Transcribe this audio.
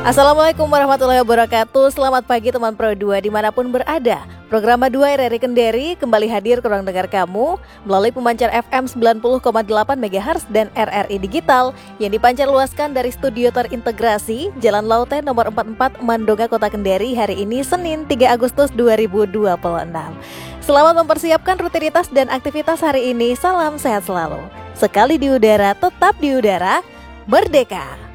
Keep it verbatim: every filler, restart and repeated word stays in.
Assalamualaikum warahmatullahi wabarakatuh. Selamat pagi teman Pro dua dimanapun berada. Program dua R R I Kendari kembali hadir ke ruang dengar kamu melalui pemancar F M sembilan puluh koma delapan megahertz dan R R I Digital yang dipancar luaskan dari studio terintegrasi Jalan Laute nomor empat puluh empat Mandonga Kota Kendari hari ini Senin tiga Agustus dua ribu dua puluh enam. Selamat mempersiapkan rutinitas dan aktivitas hari ini. Salam sehat selalu. Sekali di udara, tetap di udara, merdeka.